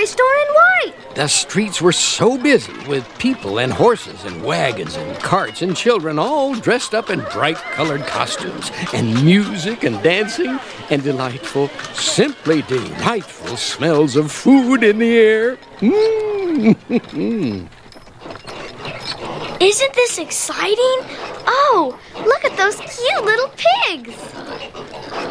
store in white. The streets were so busy with people and horses and wagons and carts and children all dressed up in bright-colored costumes and music and dancing and delightful, simply delightful smells of food in the air. Isn't this exciting? Oh, look at those cute little pigs.